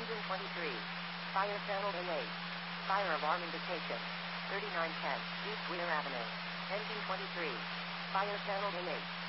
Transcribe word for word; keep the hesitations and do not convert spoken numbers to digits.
Engine twenty-three. Fire channel A eight. Fire alarm indication. thirty-nine ten East Weir Avenue. Engine twenty-three. Fire channel A eight.